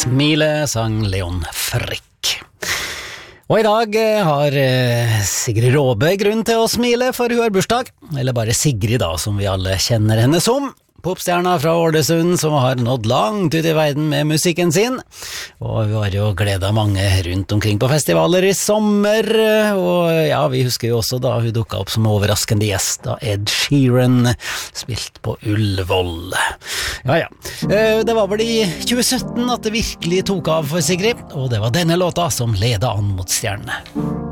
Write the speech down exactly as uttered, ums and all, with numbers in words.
Smile, sang Leon Frikk. Og i dag har Sigrid Råbe grunn til å smile, for hun har bursdag. Eller bare Sigrid da, som vi alle kjenner henne som. Popstjerna fra Ålesund som har nådd langt ut i verden med musikken sin. Og vi har jo gledet mange rundt omkring på festivaler i sommer. Og ja, vi husker jo også da hun dukket opp som overraskende gjest da Ed Sheeran spilt på Ullevål. Ja, ja. Det var vel i tjue sytten at det virkelig tok av for Sigrid, og det var denne låta som ledet an mot stjernene.